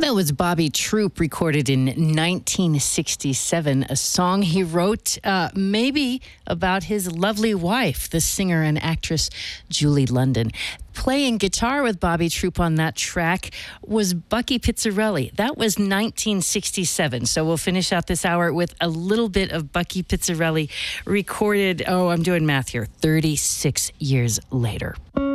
That was Bobby Troup, recorded in 1967, a song he wrote maybe about his lovely wife, the singer and actress Julie London. Playing guitar with Bobby Troup on that track was Bucky Pizzarelli. That was 1967. So we'll finish out this hour with a little bit of Bucky Pizzarelli recorded, I'm doing math here, 36 years later.